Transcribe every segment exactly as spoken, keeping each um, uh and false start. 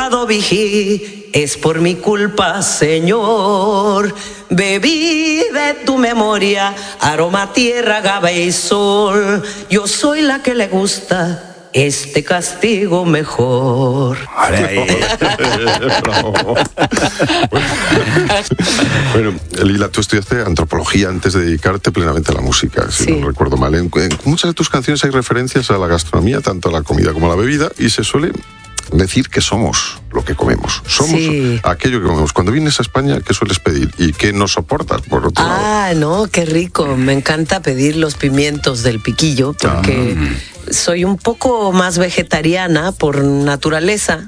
enfado vigí, es por mi culpa, Señor. Bebí de tu memoria, aroma, tierra, agave y sol. Yo soy la que le gusta este castigo mejor. Bueno, Lila, tú estudiaste antropología antes de dedicarte plenamente a la música, si sí. no recuerdo mal. En, en muchas de tus canciones hay referencias a la gastronomía, tanto a la comida como a la bebida, y se suele decir que somos lo que comemos. Somos sí. aquello que comemos. Cuando vienes a España, ¿qué sueles pedir? ¿Y qué no soportas, por otro lado? Ah, no, qué rico. Me encanta pedir los pimientos del piquillo, porque ah. soy un poco más vegetariana por naturaleza.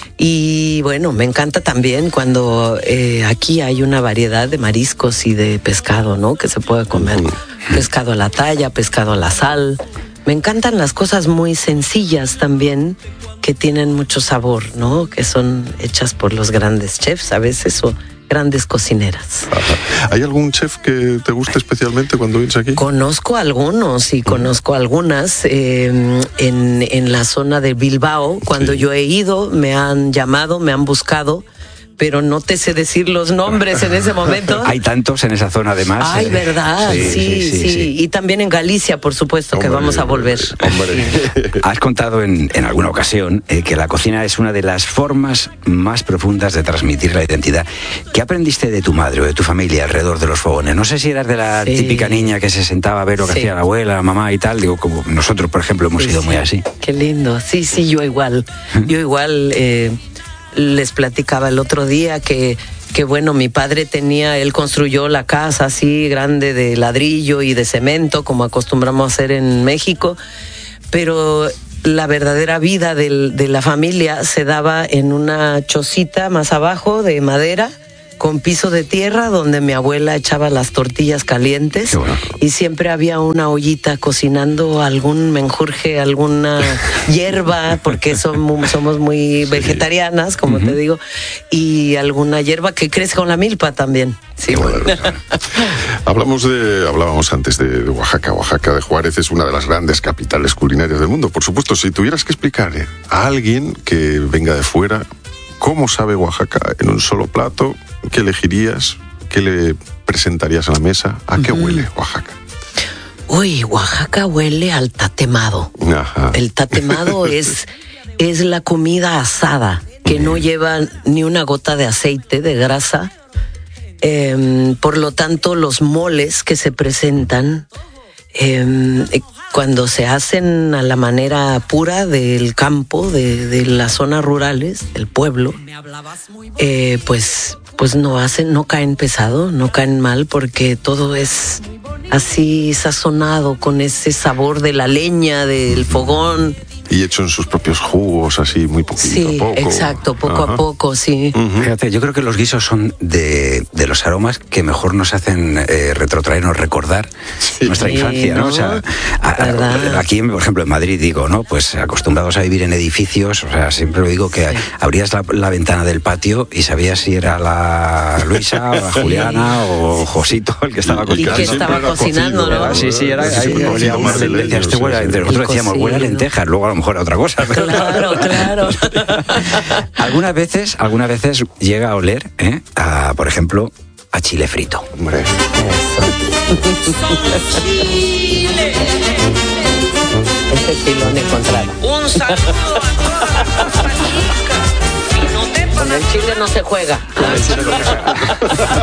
Y bueno, me encanta también cuando eh, aquí hay una variedad de mariscos y de pescado, ¿no? Que se puede comer. Mm. Pescado a la talla, pescado a la sal. Me encantan las cosas muy sencillas también, que tienen mucho sabor, ¿no? Que son hechas por los grandes chefs a veces, o grandes cocineras. Ajá. ¿Hay algún chef que te guste especialmente cuando vienes aquí? Conozco algunos y conozco algunas eh, en, en la zona de Bilbao. Cuando sí. yo he ido, me han llamado, me han buscado, pero no te sé decir los nombres en ese momento. Hay tantos en esa zona además. Ay, eh. verdad, sí sí, sí, sí, sí. Y también en Galicia, por supuesto, hombre, que vamos a volver. Hombre. Has contado en, en alguna ocasión eh, que la cocina es una de las formas más profundas de transmitir la identidad. ¿Qué aprendiste de tu madre o de tu familia alrededor de los fogones? No sé si eras de la sí. típica niña que se sentaba a ver lo que sí. hacía la abuela, la mamá y tal. Digo, como nosotros, por ejemplo, hemos sí, sido sí. muy así. Qué lindo. Sí, sí, yo igual. Yo igual... Eh, les platicaba el otro día que, que bueno, mi padre tenía, él construyó la casa así grande de ladrillo y de cemento, como acostumbramos a hacer en México, pero la verdadera vida del, de la familia se daba en una chocita más abajo de madera, con piso de tierra, donde mi abuela echaba las tortillas calientes. Bueno. Y siempre había una ollita cocinando algún menjurje, alguna hierba, porque somos, somos muy vegetarianas, como uh-huh. te digo, y alguna hierba que crece con la milpa también. Sí, bueno. Hablamos de, hablábamos antes de, de Oaxaca. Oaxaca de Juárez es una de las grandes capitales culinarias del mundo. Por supuesto, si tuvieras que explicarle a alguien que venga de fuera cómo sabe Oaxaca en un solo plato, ¿qué elegirías? ¿Qué le presentarías a la mesa? ¿A qué mm. huele Oaxaca? Uy, Oaxaca huele al tatemado. Ajá. El tatemado es, es la comida asada, que Bien. no lleva ni una gota de aceite, de grasa. Eh, por lo tanto, los moles que se presentan, eh, cuando se hacen a la manera pura del campo, de, de las zonas rurales, del pueblo, eh, pues, pues no hacen, no caen pesado, no caen mal, porque todo es así sazonado con ese sabor de la leña, del fogón. Y hecho en sus propios jugos, así, muy poquito sí, a poco. Sí, exacto, poco Ajá. a poco, sí. Uh-huh. Fíjate, yo creo que los guisos son de, de los aromas que mejor nos hacen eh, retrotraernos, recordar sí. nuestra infancia, ¿no? ¿no? O sea, a, a, aquí, por ejemplo, en Madrid, digo, ¿no? Pues acostumbrados a vivir en edificios, o sea, siempre lo digo que sí. abrías la, la ventana del patio y sabías si era la Luisa, o la sí. Juliana, o Josito, el que estaba cocinando. Y que estaba cocinando, cocino, ¿no? Sí, sí, era ahí. Nosotros decíamos, huele a lentejas, luego a lo mejor a otra cosa. Pero claro, claro. Algunas veces, algunas veces llega a oler, ¿eh? a, por ejemplo, a chile frito. Hombre. Eso. Ese sí lo han encontrado. Un saludo a todas las costas chicas. Con el chile no se juega.